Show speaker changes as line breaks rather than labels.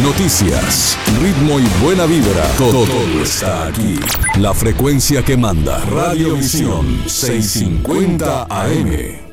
noticias, ritmo y buena vibra. Todo está aquí. La frecuencia que manda. Radio Visión 650 AM.